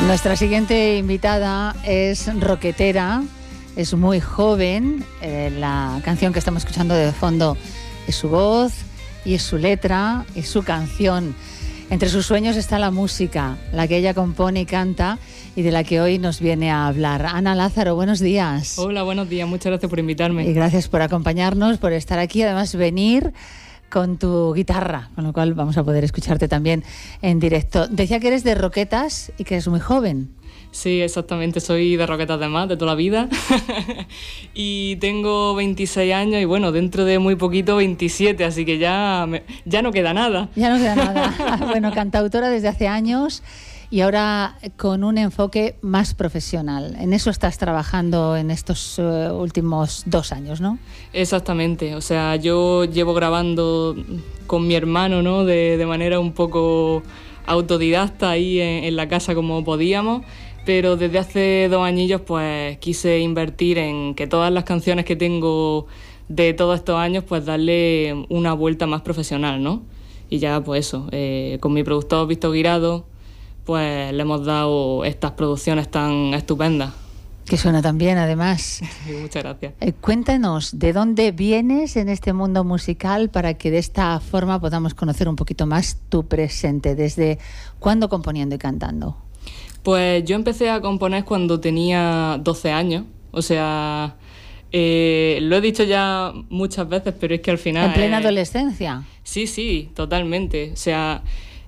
Nuestra siguiente invitada es rocketera, es muy joven. La canción que estamos escuchando de fondo es su voz y es su letra, es su canción. Entre sus sueños está la música, la que ella compone y canta y de la que hoy nos viene a hablar. Ana Lázaro, buenos días. Hola, buenos días, muchas gracias por invitarme. Y gracias por acompañarnos, por estar aquí, además venir con tu guitarra, con lo cual vamos a poder escucharte también en directo. Decía que eres de Roquetas y que eres muy joven. Sí, exactamente, soy de Roquetas de Mar, de toda la vida. Y tengo 26 años y bueno, dentro de muy poquito 27, así que ya no queda nada. Ya no queda nada. Bueno, cantautora desde hace años y ahora con un enfoque más profesional. En eso estás trabajando en estos últimos 2 años, ¿no? Exactamente, o sea, yo llevo grabando con mi hermano, ¿no? De manera un poco autodidacta ahí en la casa como podíamos. Pero desde hace 2 añillos pues quise invertir en que todas las canciones que tengo de todos estos años pues darle una vuelta más profesional, ¿no? Y ya pues eso, con mi productor Víctor Guirado pues le hemos dado estas producciones tan estupendas. Que suena tan bien además. Muchas gracias. Cuéntanos, ¿de dónde vienes en este mundo musical para que de esta forma podamos conocer un poquito más tu presente? ¿Desde cuándo componiendo y cantando? Pues yo empecé a componer cuando tenía 12 años, o sea, lo he dicho ya muchas veces, pero es que al final... ¿En plena adolescencia? Sí, totalmente, o sea,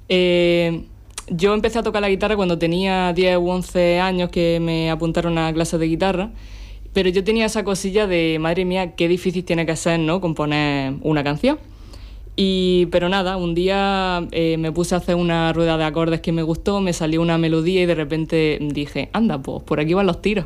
yo empecé a tocar la guitarra cuando tenía 10 u 11 años que me apuntaron a clases de guitarra, pero yo tenía esa cosilla de, madre mía, qué difícil tiene que ser, ¿no?, componer una canción. Pero nada, un día me puse a hacer una rueda de acordes que me gustó, me salió una melodía y de repente dije, anda, pues por aquí van los tiros.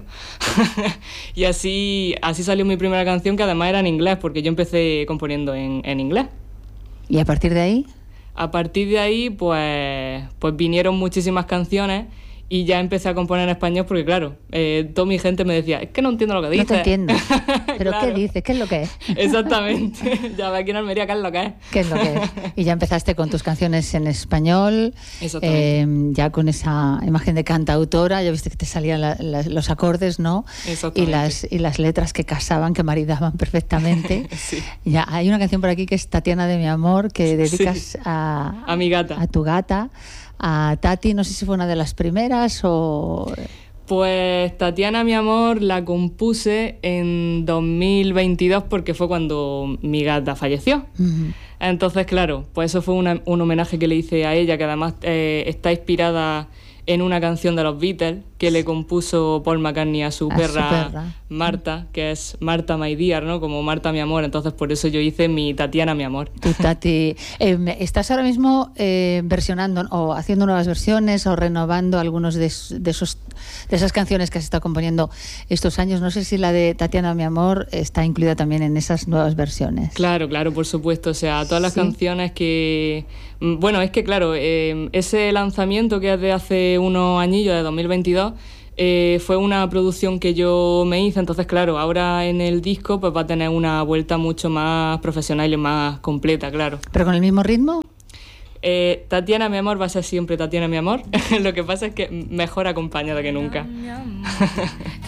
Y así salió mi primera canción, que además era en inglés, porque yo empecé componiendo en inglés. ¿Y a partir de ahí? A partir de ahí, pues vinieron muchísimas canciones y ya empecé a componer en español porque, claro, toda mi gente me decía, es que no entiendo lo que dices. No te entiendo. ¿Pero claro. qué dices? ¿Qué es lo que es? Exactamente. Ya ve aquí en Almería, ¿qué es lo que es? ¿Qué es lo que es? Y ya empezaste con tus canciones en español, ya con esa imagen de cantautora, ya viste que te salían los acordes, ¿no? Y las letras que casaban, que maridaban perfectamente. Sí. Ya hay una canción por aquí que es Tatiana de mi amor, que dedicas a mi gata. A tu gata. A Tati, no sé si fue una de las primeras o... Pues Tatiana, mi amor, la compuse en 2022 porque fue cuando mi gata falleció. Uh-huh. Entonces, claro, pues eso fue un homenaje que le hice a ella, que además está inspirada en una canción de los Beatles que le compuso Paul McCartney a su perra Marta, que es Marta My Dear, ¿no? Como Marta mi amor. Entonces por eso yo hice mi Tatiana mi amor. Tu Tati. ¿Estás ahora mismo versionando o haciendo nuevas versiones o renovando algunos de esas canciones que has estado componiendo estos años? No sé si la de Tatiana mi amor está incluida también en esas nuevas versiones. Claro, por supuesto. O sea, todas las canciones que... Bueno, es que claro, ese lanzamiento que es de hace unos añillos, de 2022, fue una producción que yo me hice. Entonces, claro, ahora en el disco pues va a tener una vuelta mucho más profesional y más completa, claro. ¿Pero con el mismo ritmo? Tatiana mi amor va a ser siempre Tatiana mi amor. Lo que pasa es que mejor acompañada que nunca.